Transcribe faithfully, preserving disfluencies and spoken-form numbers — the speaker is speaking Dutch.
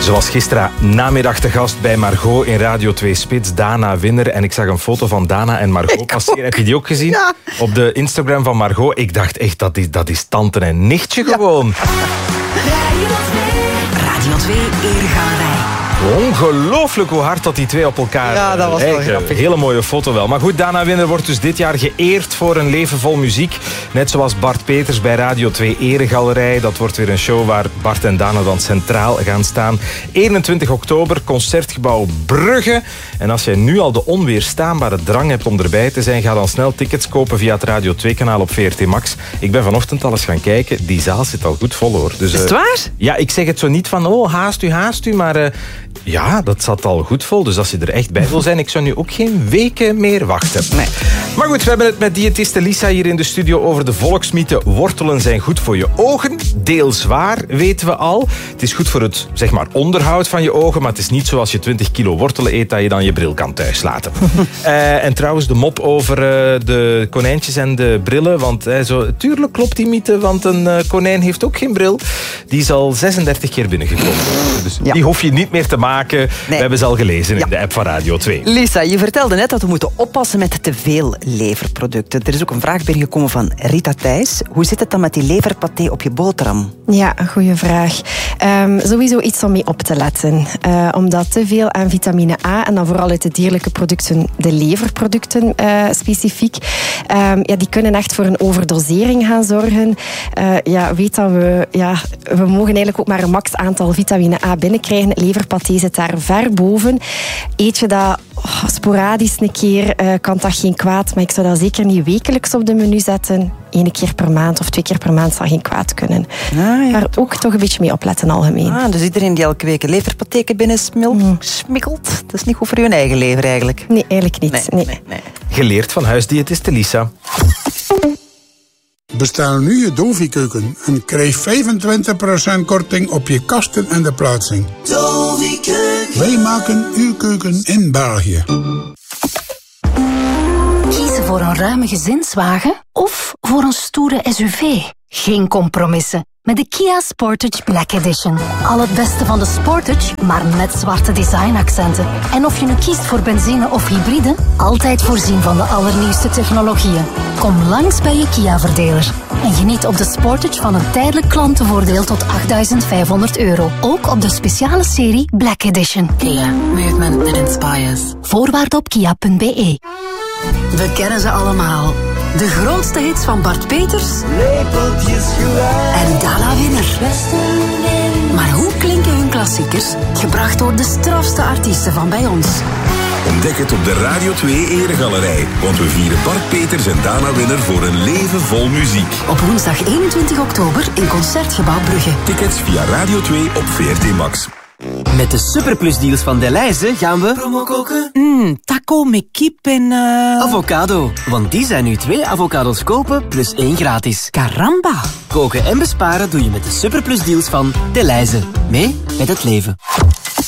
Ze was gisteren namiddag te gast bij Margot in Radio twee Spits, Dana Winner. En ik zag een foto van Dana en Margot passeren. Heb je die ook gezien? Ja. Op de Instagram van Margot. Ik dacht echt, dat is, dat is tante en nichtje gewoon. Ja. Radio twee Eregalerij. Ongelooflijk hoe hard dat die twee op elkaar Ja, dat was lijken. wel grappig. Hele mooie foto wel. Maar goed, Dana Winner wordt dus dit jaar geëerd voor een leven vol muziek. Net zoals Bart Peters bij Radio twee Eregalerij. Dat wordt weer een show waar Bart en Dana dan centraal gaan staan. eenentwintig oktober, Concertgebouw Brugge. En als jij nu al de onweerstaanbare drang hebt om erbij te zijn, ga dan snel tickets kopen via het Radio twee kanaal op V R T Max. Ik ben vanochtend al eens gaan kijken. Die zaal zit al goed vol, hoor. Dus, Is het uh, waar? Ja, ik zeg het zo niet van, oh, haast u, haast u, maar... Uh, Ja, dat zat al goed vol. Dus als je er echt bij wil zijn, ik zou nu ook geen weken meer wachten. Nee. Maar goed, we hebben het met diëtiste Lisa hier in de studio over de volksmythe. Wortelen zijn goed voor je ogen. Deels waar, weten we al. Het is goed voor het, zeg maar, onderhoud van je ogen. Maar het is niet zoals je twintig kilo wortelen eet dat je dan je bril kan thuislaten. uh, en trouwens, de mop over uh, de konijntjes en de brillen. Want uh, zo, tuurlijk klopt die mythe, want een uh, konijn heeft ook geen bril. Die is al zesendertig keer binnengekomen. Dus ja. Die hoef je niet meer te maken. Nee. We hebben ze al gelezen ja. in de app van Radio twee. Lisa, je vertelde net dat we moeten oppassen met te veel leverproducten. Er is ook een vraag binnengekomen van Rita Thijs. Hoe zit het dan met die leverpaté op je boterham? Ja, een goede vraag. Um, sowieso iets om mee op te letten. Uh, omdat te veel aan vitamine A, en dan vooral uit de dierlijke producten, de leverproducten uh, specifiek, um, ja, die kunnen echt voor een overdosering gaan zorgen. Uh, ja, weet dat we... Ja, we mogen eigenlijk ook maar een max aantal vitamine A binnenkrijgen. Leverpaté zit daar ver boven. Eet je dat oh, sporadisch een keer, uh, kan dat geen kwaad. Maar ik zou dat zeker niet wekelijks op de menu zetten. Eén keer per maand of twee keer per maand zal geen kwaad kunnen. Ah, ja. Maar ook toch een beetje mee opletten algemeen. Ah, dus iedereen die elke week een leverpaté binnen mm. smikkelt, dat is niet goed voor je eigen lever eigenlijk? Nee, eigenlijk niet. Nee, nee. Nee, nee. Geleerd van huisdiëtiste Lisa. Bestel nu je Dovi-keuken en krijg vijfentwintig procent korting op je kasten en de plaatsing. Dovi-keuken. Wij maken uw keuken in België. Kiezen voor een ruime gezinswagen of voor een stoere S U V? Geen compromissen. Met de Kia Sportage Black Edition. Al het beste van de Sportage, maar met zwarte designaccenten. En of je nu kiest voor benzine of hybride, altijd voorzien van de allernieuwste technologieën. Kom langs bij je Kia-verdeler. En geniet op de Sportage van een tijdelijk klantenvoordeel tot achtduizend vijfhonderd euro. Ook op de speciale serie Black Edition. Kia. Movement that inspires. Voorwaarden op kia punt b e. We kennen ze allemaal. De grootste hits van Bart Peters en Dana Winner. Maar hoe klinken hun klassiekers, gebracht door de strafste artiesten van bij ons? Ontdek het op de Radio twee Eregalerij, want we vieren Bart Peters en Dana Winner voor een leven vol muziek. Op woensdag eenentwintig oktober in Concertgebouw Brugge. Tickets via Radio twee op V R T Max. Met de Superplus-deals van Delhaize gaan we... Promo koken? Mmm, taco met kip en... Uh... avocado. Want die zijn nu twee avocados kopen plus één gratis. Caramba! Koken en besparen doe je met de Superplus-deals van Delhaize. Mee met het leven.